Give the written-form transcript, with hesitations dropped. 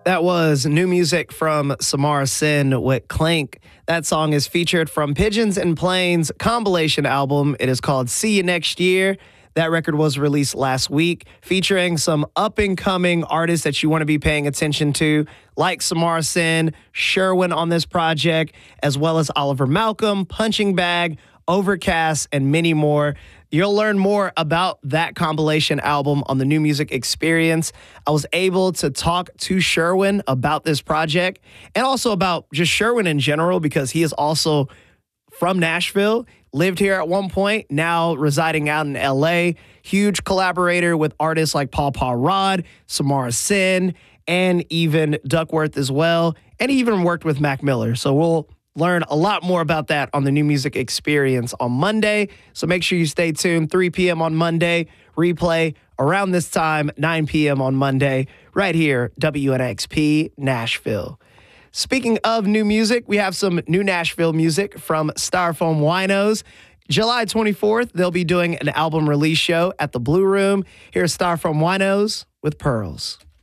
That was new music from Samara Sin with Clank. That song is featured from Pigeons and Planes compilation album. It is called See You Next Year. That record was released last week, featuring some up-and-coming artists that you want to be paying attention to, like Samara Sin, Sherwin on this project, as well as Oliver Malcolm, Punching Bag, Overcast, and many more. You'll learn more about that compilation album on the New Music Experience. I was able to talk to Sherwin about this project and also about just Sherwin in general, because he is also from Nashville, lived here at one point, now residing out in LA. Huge collaborator with artists like Paul Rod, Samara Sin, and even Duckworth as well. And he even worked with Mac Miller. So we'll learn a lot more about that on the New Music Experience on Monday. So make sure you stay tuned. 3 p.m. on Monday. Replay around this time, 9 p.m. on Monday, right here, WNXP Nashville. Speaking of new music, we have some new Nashville music from Styrofoam Winos. July 24th, they'll be doing an album release show at the Blue Room. Here's Styrofoam Winos with Pearls.